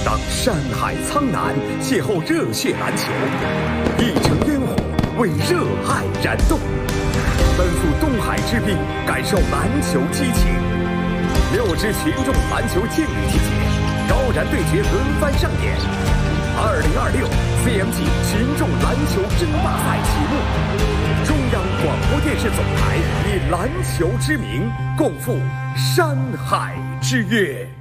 当山海苍南邂逅热血篮球，一城烟火为热爱燃动，奔赴东海之滨，感受篮球激情。6支群众篮球劲旅集结，高燃对决轮番上演。2026 CMG 群众篮球争霸赛启幕，中央广播电视总台以篮球之名，共赴山海之约。